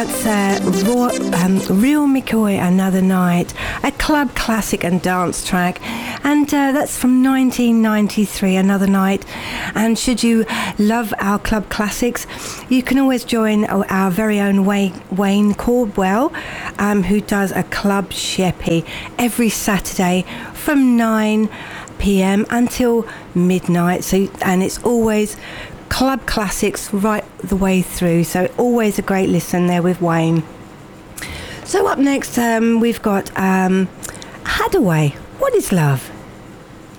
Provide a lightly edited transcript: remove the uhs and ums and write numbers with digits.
That's Real McCoy, Another Night, a club classic and dance track, and that's from 1993, Another Night. And should you love our club classics, you can always join our very own Wayne Caldwell, who does a club sheppy every Saturday from 9 p.m. until midnight. And it's always club classics right the way through, so always a great listen there with Wayne. So up next we've got Hadaway, What is Love?